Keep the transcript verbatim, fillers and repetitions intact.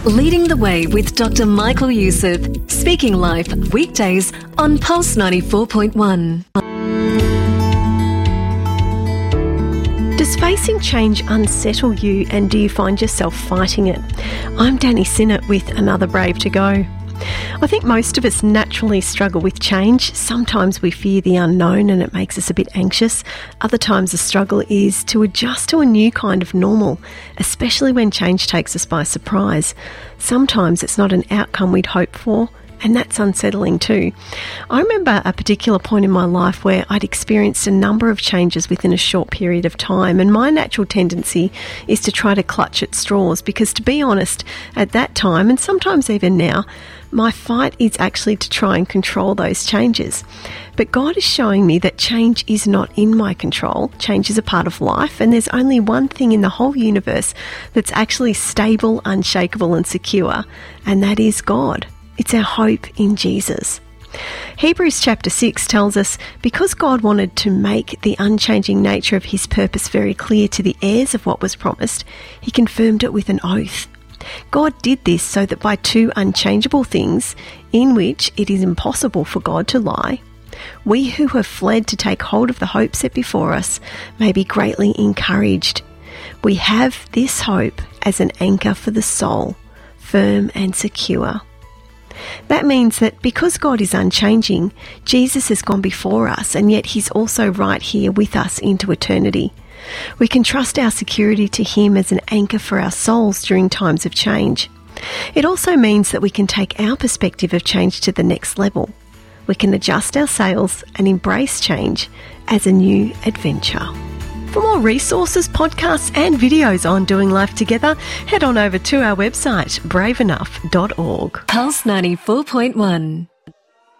Leading the Way with Doctor Michael Youssef, speaking live weekdays on Pulse ninety-four point one. Does facing change unsettle you, and do you find yourself fighting it? I'm Danny Sinnott with another Brave to Go. I think most of us naturally struggle with change. Sometimes we fear the unknown and it makes us a bit anxious. Other times the struggle is to adjust to a new kind of normal, especially when change takes us by surprise. Sometimes it's not an outcome we'd hoped for, and that's unsettling too. I remember a particular point in my life where I'd experienced a number of changes within a short period of time, and my natural tendency is to try to clutch at straws because, to be honest, at that time, and sometimes even now, my fight is actually to try and control those changes. But God is showing me that change is not in my control. Change is a part of life, and there's only one thing in the whole universe that's actually stable, unshakable and secure, and that is God. It's our hope in Jesus. Hebrews chapter six tells us, because God wanted to make the unchanging nature of his purpose very clear to the heirs of what was promised, he confirmed it with an oath. God did this so that by two unchangeable things, in which it is impossible for God to lie, we who have fled to take hold of the hope set before us may be greatly encouraged. We have this hope as an anchor for the soul, firm and secure. That means that because God is unchanging, Jesus has gone before us, and yet he's also right here with us into eternity. We can trust our security to him as an anchor for our souls during times of change. It also means that we can take our perspective of change to the next level. We can adjust our sails and embrace change as a new adventure. For more resources, podcasts and videos on doing life together, head on over to our website, brave enough dot org. Pulse ninety-four point one.